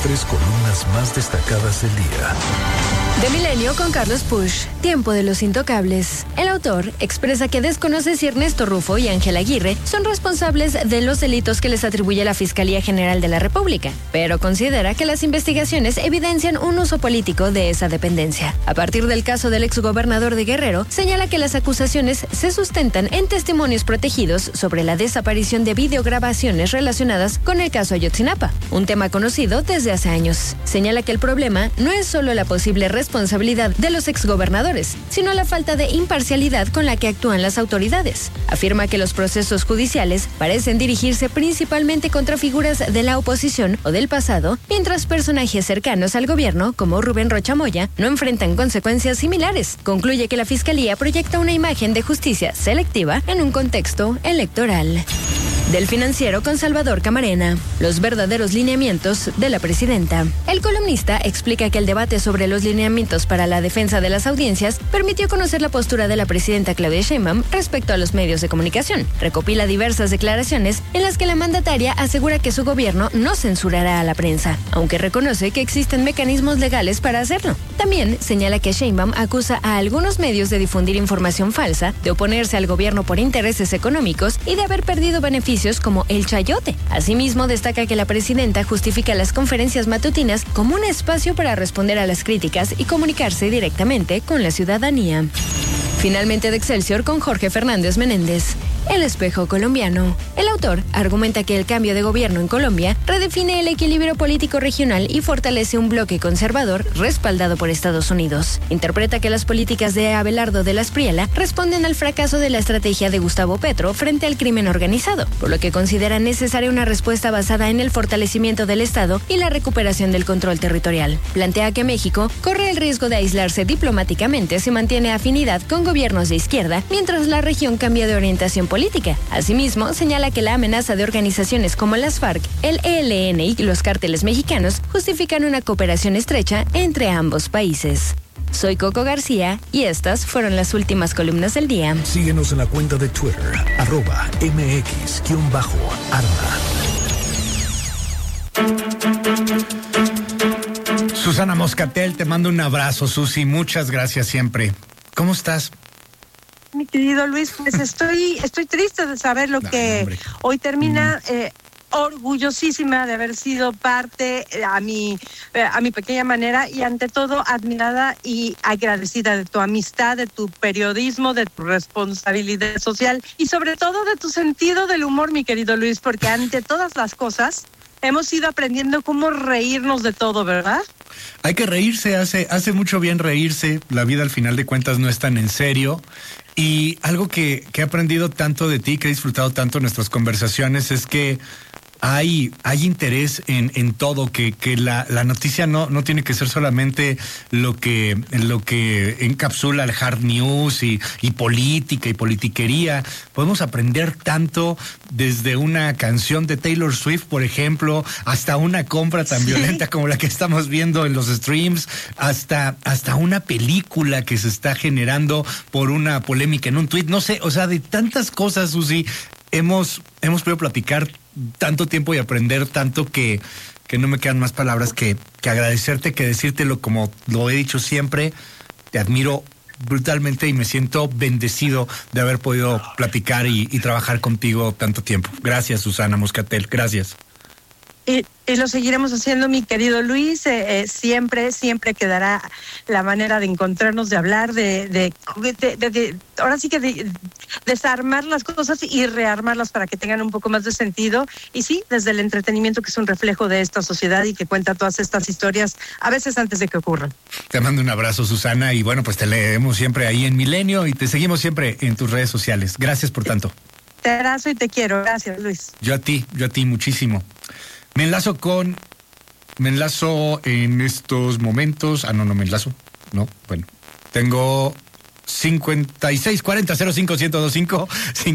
3 columnas más destacadas del día. De Milenio con Carlos Push. Tiempo de los intocables. El autor expresa que desconoce si Ernesto Rufo y Ángel Aguirre son responsables de los delitos que les atribuye la Fiscalía General de la República, pero considera que las investigaciones evidencian un uso político de esa dependencia. A partir del caso del exgobernador de Guerrero, señala que las acusaciones se sustentan en testimonios protegidos sobre la desaparición de videograbaciones relacionadas con el caso Ayotzinapa, un tema conocido desde hace años. Señala que el problema no es solo la posible responsabilidad de los exgobernadores, sino la falta de imparcialidad con la que actúan las autoridades. Afirma que los procesos judiciales parecen dirigirse principalmente contra figuras de la oposición o del pasado, mientras personajes cercanos al gobierno, como Rubén Rocha Moya, no enfrentan consecuencias similares. Concluye que la Fiscalía proyecta una imagen de justicia selectiva en un contexto electoral. Del Financiero con Salvador Camarena. Los verdaderos lineamientos de la presidenta. El columnista explica que el debate sobre los lineamientos para la defensa de las audiencias permitió conocer la postura de la presidenta Claudia Sheinbaum respecto a los medios de comunicación. Recopila diversas declaraciones en las que la mandataria asegura que su gobierno no censurará a la prensa, aunque reconoce que existen mecanismos legales para hacerlo. También señala que Sheinbaum acusa a algunos medios de difundir información falsa, de oponerse al gobierno por intereses económicos y de haber perdido beneficios como el chayote. Asimismo, destaca que la presidenta justifica las conferencias matutinas como un espacio para responder a las críticas y comunicarse directamente con la ciudadanía. Finalmente, de Excelsior con Jorge Fernández Menéndez. El espejo colombiano. El autor argumenta que el cambio de gobierno en Colombia redefine el equilibrio político regional y fortalece un bloque conservador respaldado por Estados Unidos. Interpreta que las políticas de Abelardo de la Espriella responden al fracaso de la estrategia de Gustavo Petro frente al crimen organizado, por lo que considera necesaria una respuesta basada en el fortalecimiento del Estado y la recuperación del control territorial. Plantea que México corre el riesgo de aislarse diplomáticamente si mantiene afinidad con gobiernos de izquierda, mientras la región cambia de orientación política. Asimismo, señala que la amenaza de organizaciones como las FARC, el ELN y los cárteles mexicanos justifican una cooperación estrecha entre ambos países. Soy Coco García y estas fueron las últimas columnas del día. Síguenos en la cuenta de Twitter, @mx_arma. Susana Moscatel, te mando un abrazo, Susi, muchas gracias siempre. ¿Cómo estás? Mi querido Luis, pues estoy triste de saber lo que hombre. Hoy termina, orgullosísima de haber sido parte a mi pequeña manera y ante todo admirada y agradecida de tu amistad, de tu periodismo, de tu responsabilidad social y sobre todo de tu sentido del humor, mi querido Luis, porque ante todas las cosas hemos ido aprendiendo cómo reírnos de todo, ¿verdad? Hay que reírse, hace mucho bien reírse, la vida al final de cuentas no es tan en serio. Y algo que he aprendido tanto de ti, que he disfrutado tanto en nuestras conversaciones, es que hay interés en todo, que la noticia no tiene que ser solamente lo que encapsula el hard news y política y politiquería. Podemos aprender tanto desde una canción de Taylor Swift, por ejemplo, hasta una compra tan violenta como la que estamos viendo en los streams, hasta una película que se está generando por una polémica en un tuit. No sé, o sea, de tantas cosas, Susi, hemos podido platicar tanto tiempo y aprender tanto que no me quedan más palabras que agradecerte, que decírtelo como lo he dicho siempre. Te admiro brutalmente y me siento bendecido de haber podido platicar y trabajar contigo tanto tiempo. Gracias, Susana Moscatel, gracias. Y lo seguiremos haciendo, mi querido Luis. Siempre quedará la manera de encontrarnos, de hablar, de ahora sí que de desarmar las cosas y rearmarlas para que tengan un poco más de sentido. Y sí, desde el entretenimiento, que es un reflejo de esta sociedad y que cuenta todas estas historias, a veces antes de que ocurran. Te mando un abrazo, Susana, y bueno, pues te leemos siempre ahí en Milenio y te seguimos siempre en tus redes sociales. Gracias por tanto. Te abrazo y te quiero. Gracias, Luis. Yo a ti muchísimo. Me enlazo en estos momentos. No me enlazo. No, bueno. Tengo 5640-05-1025,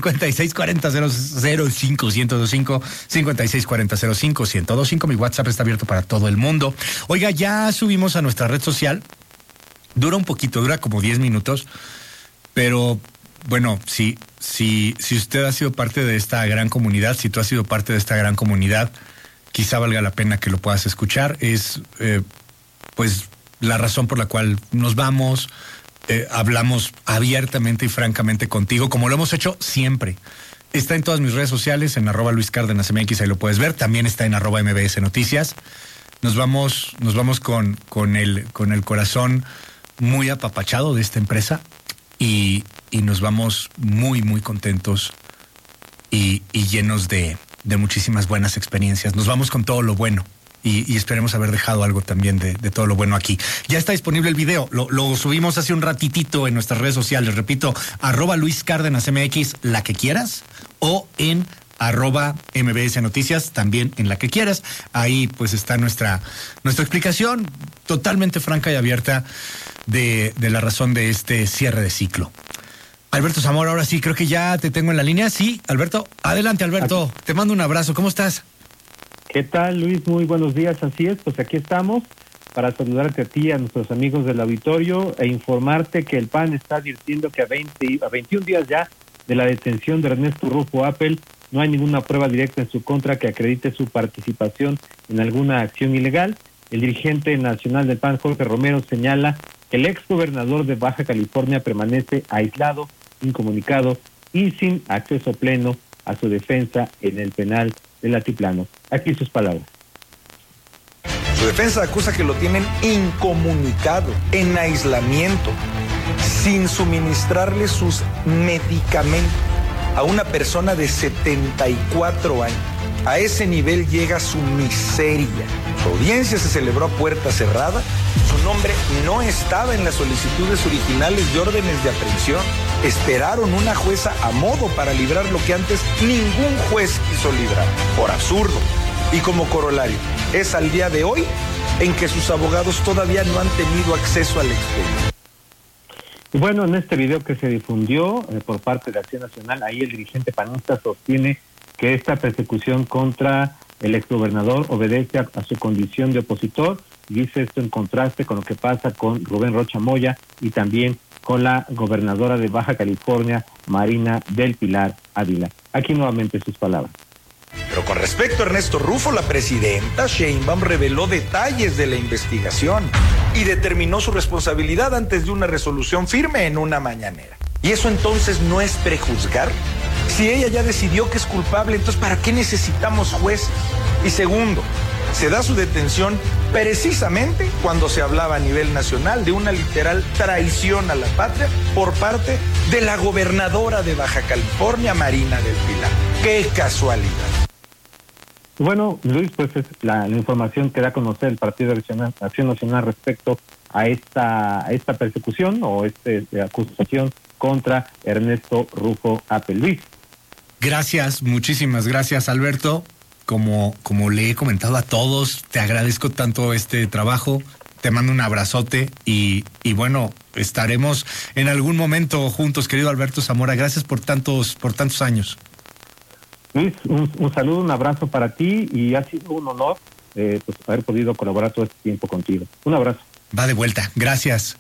5640-05-1025, 5640-05-1025. Mi WhatsApp está abierto para todo el mundo. Oiga, ya subimos a nuestra red social. Dura un poquito, dura como 10 minutos. Pero, bueno, si usted ha sido parte de esta gran comunidad, si tú has sido parte de esta gran comunidad, quizá valga la pena que lo puedas escuchar. Es pues la razón por la cual nos vamos, hablamos abiertamente y francamente contigo, como lo hemos hecho siempre. Está en todas mis redes sociales, en @Luis Cárdenas MX, ahí lo puedes ver. También está en @MBS Noticias. Nos vamos con el corazón muy apapachado de esta empresa y nos vamos muy, muy contentos y llenos de muchísimas buenas experiencias. Nos vamos con todo lo bueno y esperemos haber dejado algo también de todo lo bueno aquí. Ya está disponible el video, lo subimos hace un ratitito en nuestras redes sociales. Repito, @Luis Cárdenas MX, la que quieras, o en @MBS Noticias, también en la que quieras. Ahí pues está nuestra explicación totalmente franca y abierta de la razón de este cierre de ciclo. Alberto Zamora, ahora sí, creo que ya te tengo en la línea. Sí, Alberto, adelante, Alberto. Te mando un abrazo. ¿Cómo estás? ¿Qué tal, Luis? Muy buenos días. Así es, pues aquí estamos para saludarte a ti, a nuestros amigos del auditorio e informarte que el PAN está advirtiendo que a 21 días ya de la detención de Ernesto Rufo Appel, no hay ninguna prueba directa en su contra que acredite su participación en alguna acción ilegal. El dirigente nacional del PAN, Jorge Romero, señala que el exgobernador de Baja California permanece aislado, incomunicado y sin acceso pleno a su defensa en el penal del Altiplano. Aquí sus palabras. Su defensa acusa que lo tienen incomunicado, en aislamiento, sin suministrarle sus medicamentos a una persona de 74 años. A ese nivel llega su miseria. Su audiencia se celebró a puerta cerrada. Su nombre no estaba en las solicitudes originales de órdenes de aprehensión. Esperaron una jueza a modo para librar lo que antes ningún juez quiso librar, por absurdo. Y como corolario, es al día de hoy en que sus abogados todavía no han tenido acceso al expediente. Y bueno, en este video que se difundió por parte de Acción Nacional, ahí el dirigente panista sostiene que esta persecución contra el exgobernador obedece a su condición de opositor. Dice esto en contraste con lo que pasa con Rubén Rocha Moya y también con la gobernadora de Baja California, Marina del Pilar Ávila. Aquí nuevamente sus palabras. Pero con respecto a Ernesto Rufo, la presidenta Sheinbaum reveló detalles de la investigación y determinó su responsabilidad antes de una resolución firme en una mañanera. ¿Y eso entonces no es prejuzgar? Si ella ya decidió que es culpable, entonces ¿para qué necesitamos jueces? Y segundo, se da su detención precisamente cuando se hablaba a nivel nacional de una literal traición a la patria por parte de la gobernadora de Baja California, Marina del Pilar. ¡Qué casualidad! Bueno, Luis, pues es la información que da a conocer el Partido de Acción Nacional respecto a esta persecución o acusación contra Ernesto Rufo Appel. Luis. Gracias, muchísimas gracias, Alberto. Como le he comentado a todos, te agradezco tanto este trabajo, te mando un abrazote y bueno, estaremos en algún momento juntos, querido Alberto Zamora. Gracias por tantos años. Luis, un saludo, un abrazo para ti y ha sido un honor pues haber podido colaborar todo este tiempo contigo. Un abrazo. Va de vuelta, gracias.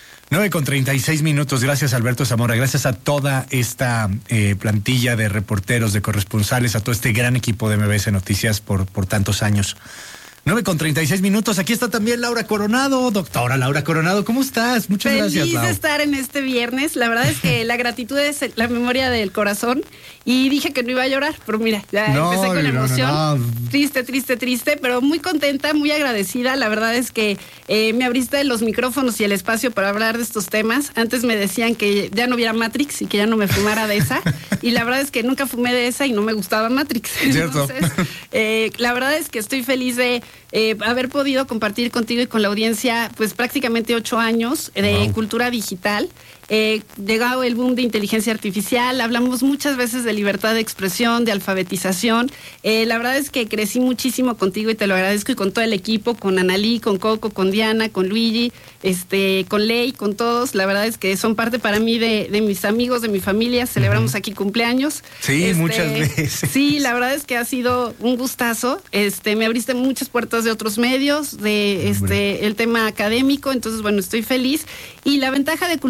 9:36, gracias Alberto Zamora, gracias a toda esta plantilla de reporteros, de corresponsales, a todo este gran equipo de MBS Noticias por tantos años. 9:36, aquí está también Laura Coronado, doctora Laura Coronado, ¿cómo estás? Muchas gracias, Lau. Feliz de estar en este viernes, la verdad es que la gratitud es la memoria del corazón y dije que no iba a llorar, pero mira, ya empecé con la emoción, triste, pero muy contenta, muy agradecida, la verdad es que me abriste los micrófonos y el espacio para hablar de estos temas. Antes me decían que ya no viera Matrix y que ya no me fumara de esa, y la verdad es que nunca fumé de esa y no me gustaba Matrix. ¿Cierto? Entonces, la verdad es que estoy feliz de haber podido compartir contigo y con la audiencia pues prácticamente 8 años de cultura digital. Llegado el boom de inteligencia artificial, hablamos muchas veces de libertad de expresión, de alfabetización. La verdad es que crecí muchísimo contigo y te lo agradezco, y con todo el equipo, con Analí, con Coco, con Diana, con Luigi, con Ley, con todos. La verdad es que son parte para mí de mis amigos, de mi familia. Celebramos aquí cumpleaños. Sí, muchas veces. Sí, la verdad es que ha sido un gustazo. Me abriste muchas puertas de otros medios, de el tema académico. Entonces, bueno, estoy feliz. Y la ventaja de cultura digital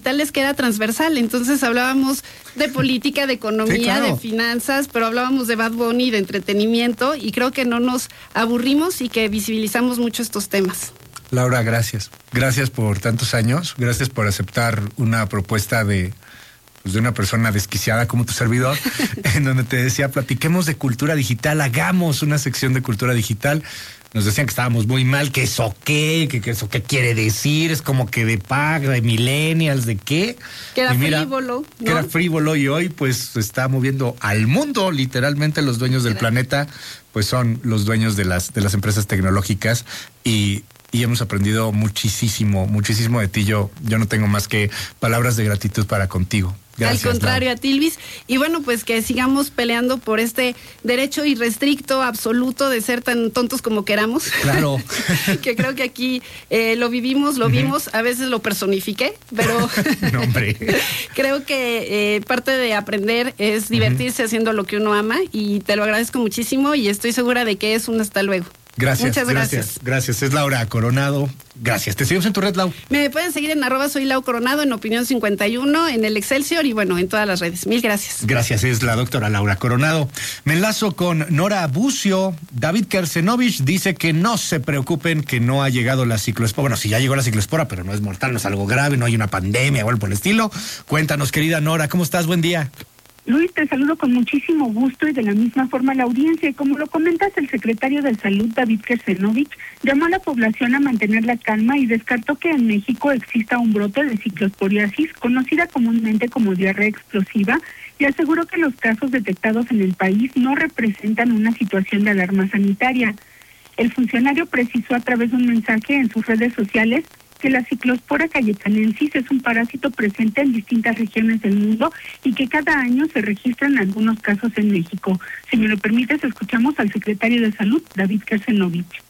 digitales que era transversal. Entonces hablábamos de política, de economía, sí, claro, de finanzas, pero hablábamos de Bad Bunny, de entretenimiento, y creo que no nos aburrimos y que visibilizamos mucho estos temas. Laura, gracias. Gracias por tantos años. Gracias por aceptar una propuesta de una persona desquiciada como tu servidor, en donde te decía, platiquemos de cultura digital, hagamos una sección de cultura digital. Nos decían que estábamos muy mal, que eso qué, que eso qué quiere decir, es como que de pack, de millennials, de qué. Que era frívolo, ¿no? Que era frívolo, y hoy pues se está moviendo al mundo, literalmente los dueños del planeta, pues son los dueños de las empresas tecnológicas, y hemos aprendido muchísimo de ti. Yo no tengo más que palabras de gratitud para contigo. Gracias, al contrario, Laura. a ti, Luis. Y bueno, pues que sigamos peleando por este derecho irrestricto, absoluto, de ser tan tontos como queramos. Claro. Que creo que aquí lo vivimos, lo vimos, a veces lo personifiqué, pero no, hombre. Creo que parte de aprender es divertirse haciendo lo que uno ama, y te lo agradezco muchísimo, y estoy segura de que es un hasta luego. Gracias. Muchas gracias. Gracias. Es Laura Coronado. Gracias. Te seguimos en tu red, Lau. Me pueden seguir en @soy Lau Coronado, en Opinión 51, en el Excelsior, y bueno, en todas las redes. Mil gracias. Gracias. Es la doctora Laura Coronado. Me enlazo con Nora Bucio. David Kersenovich dice que no se preocupen, que no ha llegado la cicloespora. Bueno, sí, ya llegó la cicloespora, pero no es mortal, no es algo grave, no hay una pandemia o algo por el estilo. Cuéntanos, querida Nora, ¿cómo estás? Buen día. Luis, te saludo con muchísimo gusto, y de la misma forma la audiencia. Como lo comentas, el secretario de Salud, David Kersenovich, llamó a la población a mantener la calma y descartó que en México exista un brote de ciclosporiasis, conocida comúnmente como diarrea explosiva, y aseguró que los casos detectados en el país no representan una situación de alarma sanitaria. El funcionario precisó a través de un mensaje en sus redes sociales que la Ciclospora cayetanensis es un parásito presente en distintas regiones del mundo y que cada año se registran algunos casos en México. Si me lo permites, escuchamos al secretario de Salud, David Kersenovich.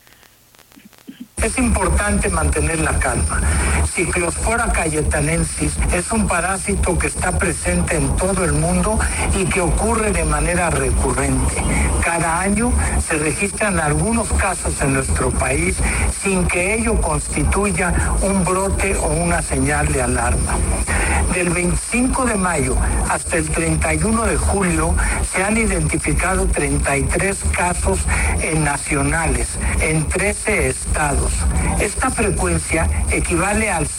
Es importante mantener la calma. Ciclospora cayetanensis es un parásito que está presente en todo el mundo y que ocurre de manera recurrente. Cada año se registran algunos casos en nuestro país sin que ello constituya un brote o una señal de alarma. Del 25 de mayo hasta el 31 de julio se han identificado 33 casos nacionales en 13 estados. Esta frecuencia equivale al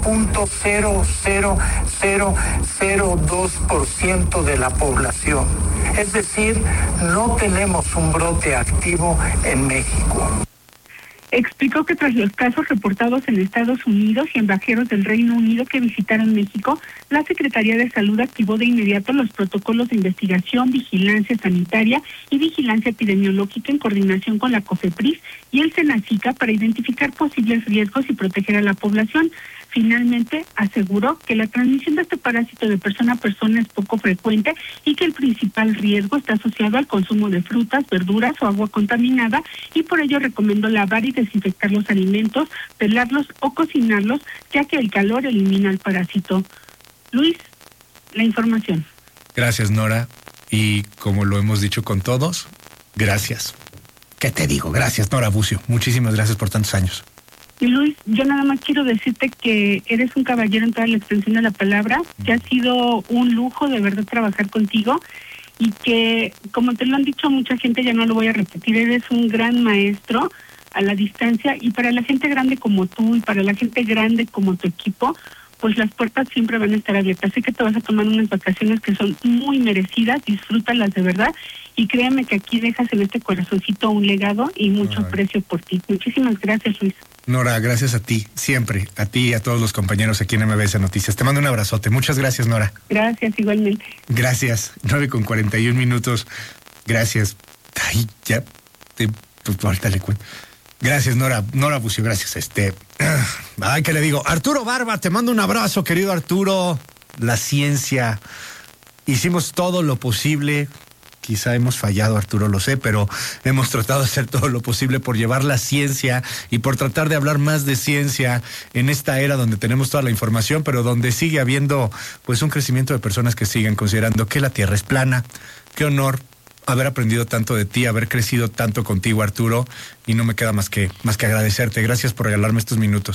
0.00002% de la población. Es decir, no tenemos un brote activo en México. Explicó que tras los casos reportados en Estados Unidos y en viajeros del Reino Unido que visitaron México, la Secretaría de Salud activó de inmediato los protocolos de investigación, vigilancia sanitaria y vigilancia epidemiológica en coordinación con la COFEPRIS y el SENACICA para identificar posibles riesgos y proteger a la población. Finalmente, aseguró que la transmisión de este parásito de persona a persona es poco frecuente y que el principal riesgo está asociado al consumo de frutas, verduras o agua contaminada, y por ello recomendó lavar y desinfectar los alimentos, pelarlos o cocinarlos, ya que el calor elimina el parásito. Luis, la información. Gracias, Nora. Y como lo hemos dicho con todos, gracias. ¿Qué te digo? Gracias, Nora Bucio. Muchísimas gracias por tantos años. Y Luis, yo nada más quiero decirte que eres un caballero en toda la extensión de la palabra, que ha sido un lujo de verdad trabajar contigo, y que, como te lo han dicho mucha gente, ya no lo voy a repetir, eres un gran maestro a la distancia, y para la gente grande como tú y para la gente grande como tu equipo, pues las puertas siempre van a estar abiertas. Sé que te vas a tomar unas vacaciones que son muy merecidas, disfrútalas de verdad, y créeme que aquí dejas en este corazoncito un legado y mucho aprecio por ti. Muchísimas gracias, Luis. Nora, gracias a ti, siempre, a ti y a todos los compañeros aquí en MBS Noticias. Te mando un abrazote. Muchas gracias, Nora. Gracias, igualmente. Gracias. 9:41. Gracias. Ay, ya, ahorita le cuento. Gracias, Nora Bucio, gracias. Ay, ¿qué le digo? Arturo Barba, te mando un abrazo, querido Arturo. La ciencia, hicimos todo lo posible. Quizá hemos fallado, Arturo, lo sé, pero hemos tratado de hacer todo lo posible por llevar la ciencia y por tratar de hablar más de ciencia en esta era donde tenemos toda la información, pero donde sigue habiendo pues un crecimiento de personas que siguen considerando que la Tierra es plana. Qué honor haber aprendido tanto de ti, haber crecido tanto contigo, Arturo, y no me queda más que agradecerte. Gracias por regalarme estos minutos.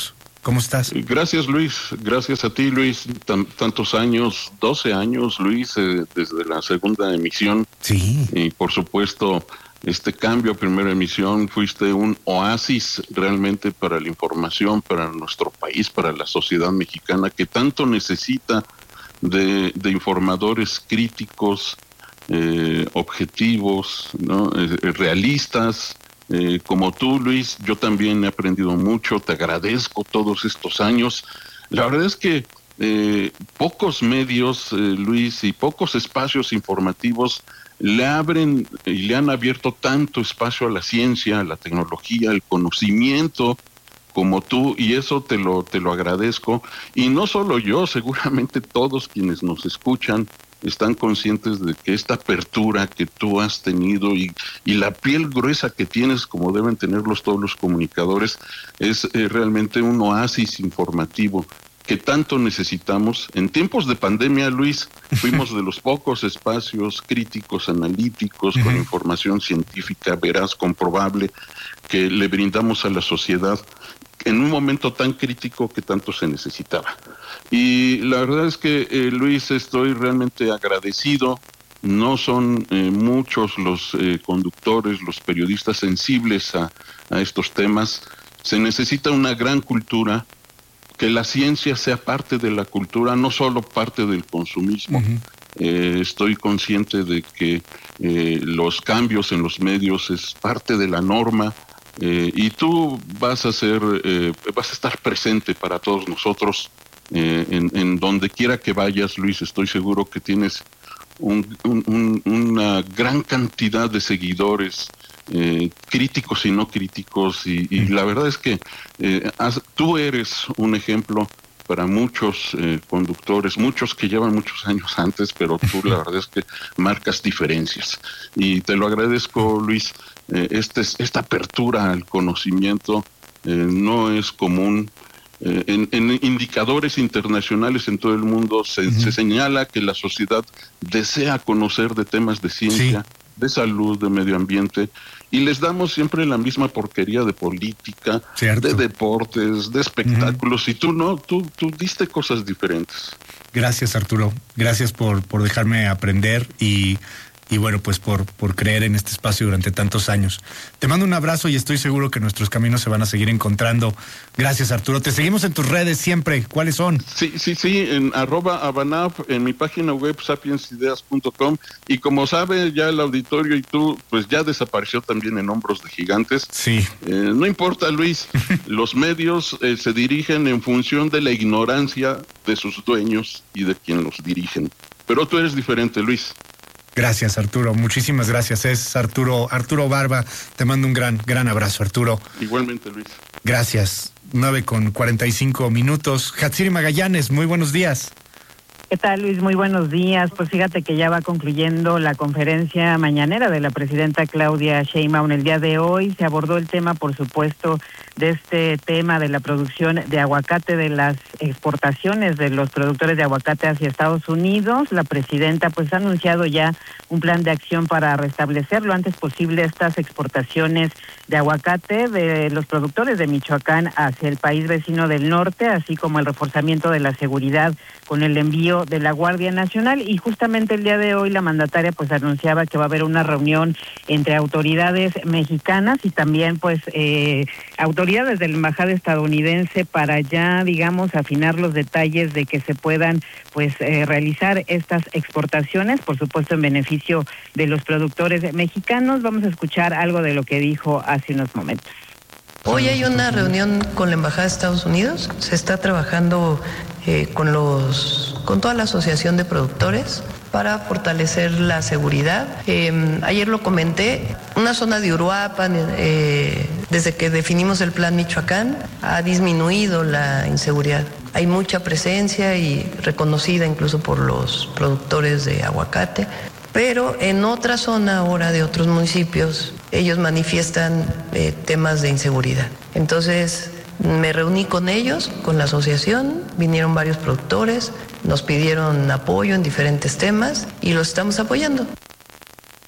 ¿Cómo estás? Gracias, Luis. Gracias a ti, Luis. Tantos años, 12 años, Luis, desde la segunda emisión. Sí. Y por supuesto, este cambio a primera emisión, fuiste un oasis realmente para la información, para nuestro país, para la sociedad mexicana, que tanto necesita de informadores críticos, objetivos, ¿no? Realistas. Como tú, Luis, yo también he aprendido mucho, te agradezco todos estos años. La verdad es que pocos medios, Luis, y pocos espacios informativos le abren y le han abierto tanto espacio a la ciencia, a la tecnología, al conocimiento como tú, y eso te lo agradezco. Y no solo yo, seguramente todos quienes nos escuchan están conscientes de que esta apertura que tú has tenido y la piel gruesa que tienes, como deben tenerlos todos los comunicadores, es realmente un oasis informativo que tanto necesitamos. En tiempos de pandemia, Luis, fuimos de los pocos espacios críticos, analíticos, con información científica veraz, comprobable, que le brindamos a la sociedad en un momento tan crítico que tanto se necesitaba. Y la verdad es que, Luis, estoy realmente agradecido. No son muchos los conductores, los periodistas sensibles a estos temas. Se necesita una gran cultura, que la ciencia sea parte de la cultura, no solo parte del consumismo. Estoy consciente de que los cambios en los medios es parte de la norma, y tú vas a estar presente para todos nosotros en donde quiera que vayas, Luis. Estoy seguro que tienes una gran cantidad de seguidores, críticos y no críticos, y la verdad es que tú eres un ejemplo para muchos conductores, muchos que llevan muchos años antes, pero tú la verdad es que marcas diferencias, y te lo agradezco, Luis. Esta apertura al conocimiento no es común. En indicadores internacionales en todo el mundo se señala que la sociedad desea conocer de temas de ciencia, de salud, de medio ambiente, y les damos siempre la misma porquería de política, de deportes, de espectáculos, y tú no, tú diste cosas diferentes. Gracias, Arturo. Gracias por dejarme aprender y bueno, pues por creer en este espacio durante tantos años. Te mando un abrazo y estoy seguro que nuestros caminos se van a seguir encontrando. Gracias, Arturo. Te seguimos en tus redes siempre. ¿Cuáles son? Sí, en @abanaf, en mi página web sapiensideas.com, y como sabe ya el auditorio y tú, pues ya desapareció también en Hombros de Gigantes. Sí. No importa, Luis, los medios se dirigen en función de la ignorancia de sus dueños y de quien los dirigen. Pero tú eres diferente, Luis. Gracias, Arturo. Muchísimas gracias. Es Arturo Barba. Te mando un gran abrazo, Arturo. Igualmente, Luis. Gracias. 9:45. Hatsiri Magallanes, muy buenos días. ¿Qué tal, Luis? Muy buenos días. Pues fíjate que ya va concluyendo la conferencia mañanera de la presidenta Claudia Sheinbaum. El día de hoy se abordó el tema, por supuesto, de este tema de la producción de aguacate, de las exportaciones de los productores de aguacate hacia Estados Unidos. La presidenta pues ha anunciado ya un plan de acción para restablecer lo antes posible estas exportaciones de aguacate de los productores de Michoacán hacia el país vecino del norte, así como el reforzamiento de la seguridad con el envío de la Guardia Nacional. Y justamente el día de hoy la mandataria pues anunciaba que va a haber una reunión entre autoridades mexicanas y también pues autoridades de la embajada estadounidense para ya, digamos, afinar los detalles de que se puedan pues realizar estas exportaciones, por supuesto en beneficio de los productores mexicanos. Vamos a escuchar algo de lo que dijo hace unos momentos. Hoy hay una reunión con la Embajada de Estados Unidos. Se está trabajando con toda la asociación de productores para fortalecer la seguridad. Ayer lo comenté, una zona de Uruapan, desde que definimos el Plan Michoacán, ha disminuido la inseguridad. Hay mucha presencia y reconocida incluso por los productores de aguacate. Pero en otra zona ahora de otros municipios, ellos manifiestan temas de inseguridad. Entonces, me reuní con ellos, con la asociación, vinieron varios productores, nos pidieron apoyo en diferentes temas y los estamos apoyando.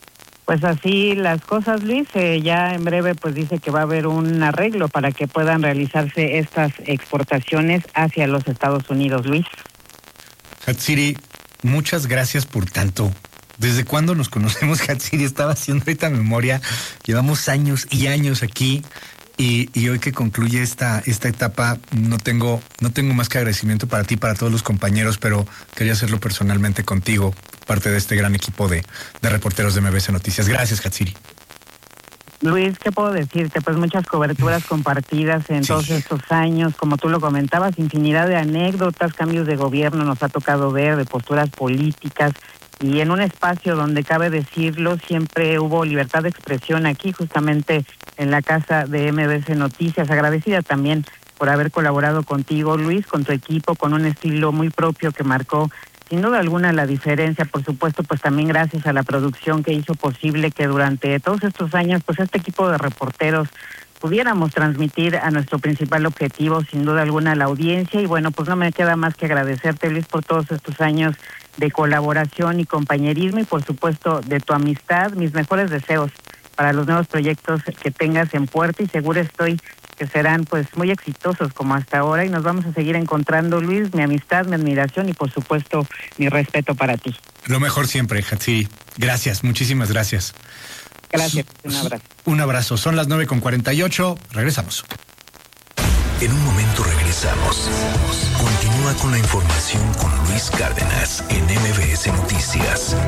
Pues así las cosas, Luis. Ya en breve pues dice que va a haber un arreglo para que puedan realizarse estas exportaciones hacia los Estados Unidos, Luis. Hatsiri, muchas gracias por tanto. ¿Desde cuándo nos conocemos, Hatsiri? Estaba haciendo ahorita memoria. Llevamos años y años aquí y hoy que concluye esta etapa no tengo más que agradecimiento para ti, para todos los compañeros, pero quería hacerlo personalmente contigo, parte de este gran equipo de reporteros de MBS Noticias. Gracias, Hatsiri. Luis, ¿qué puedo decirte? Pues muchas coberturas compartidas en todos estos años, como tú lo comentabas, infinidad de anécdotas, cambios de gobierno nos ha tocado ver, de posturas políticas, y en un espacio donde, cabe decirlo, siempre hubo libertad de expresión aquí, justamente en la casa de MBS Noticias. Agradecida también por haber colaborado contigo, Luis, con tu equipo, con un estilo muy propio que marcó sin duda alguna la diferencia. Por supuesto, pues también gracias a la producción que hizo posible que durante todos estos años, pues este equipo de reporteros pudiéramos transmitir a nuestro principal objetivo, sin duda alguna, la audiencia. Y bueno, pues no me queda más que agradecerte, Luis, por todos estos años de colaboración y compañerismo y por supuesto de tu amistad. Mis mejores deseos para los nuevos proyectos que tengas en puerta y seguro estoy que serán pues muy exitosos como hasta ahora y nos vamos a seguir encontrando, Luis. Mi amistad, mi admiración y por supuesto mi respeto para ti. Lo mejor siempre, Hatsiri. Gracias, muchísimas gracias. Gracias, un abrazo. Un abrazo. Son las 9:48. Regresamos. En un momento regresamos. Continúa con la información con Luis Cárdenas en MBS Noticias.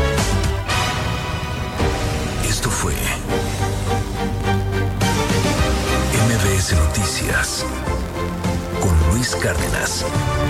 Esto fue MBS Noticias con Luis Cárdenas.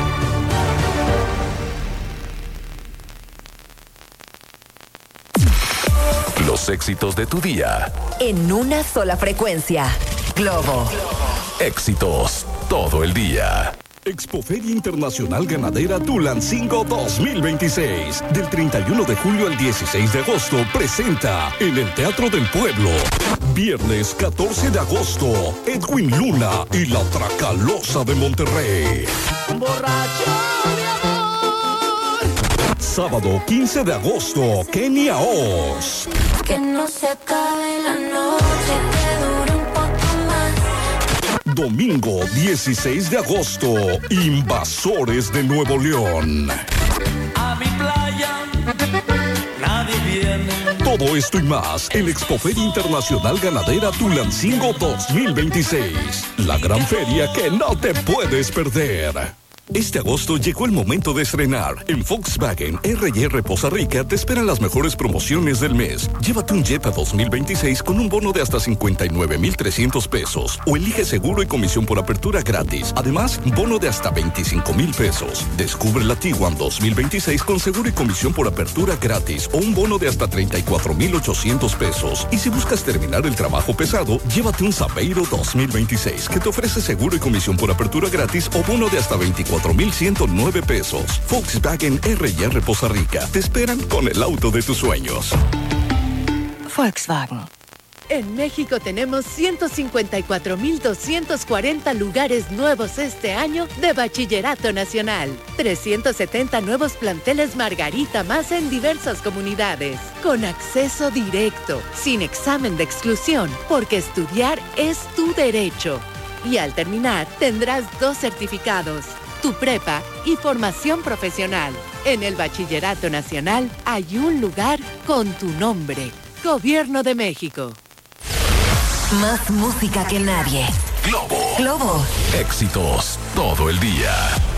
Los éxitos de tu día. En una sola frecuencia. Globo. Éxitos todo el día. Expoferia Internacional Ganadera Tulancingo 2026. Del 31 de julio al 16 de agosto presenta en el Teatro del Pueblo. Viernes 14 de agosto, Edwin Luna y la Tracalosa de Monterrey. Borracho de amor. Sábado 15 de agosto, Kenia Oz. Que no se acabe la noche, que dure un poco más. Domingo 16 de agosto, Invasores de Nuevo León. A mi playa nadie viene. Todo esto y más en Expoferia Internacional Ganadera Tulancingo 2026. La gran feria que no te puedes perder. Este agosto llegó el momento de estrenar. En Volkswagen R&R Poza Rica te esperan las mejores promociones del mes. Llévate un Jeep 2026 con un bono de hasta 59,300 pesos. O elige seguro y comisión por apertura gratis. Además, bono de hasta 25,000 pesos. Descubre la Tiguan 2026 con seguro y comisión por apertura gratis. O un bono de hasta 34,800 pesos. Y si buscas terminar el trabajo pesado, llévate un Saveiro 2026 que te ofrece seguro y comisión por apertura gratis o bono de hasta 24,109 pesos. Volkswagen R&R Poza Rica. Te esperan con el auto de tus sueños. Volkswagen. En México tenemos 154,240 lugares nuevos este año de Bachillerato Nacional. 370 nuevos planteles Margarita más en diversas comunidades. Con acceso directo, sin examen de exclusión, porque estudiar es tu derecho. Y al terminar, tendrás 2 certificados. Tu prepa y formación profesional. En el Bachillerato Nacional hay un lugar con tu nombre. Gobierno de México. Más música que nadie. Globo. Globo. Éxitos todo el día.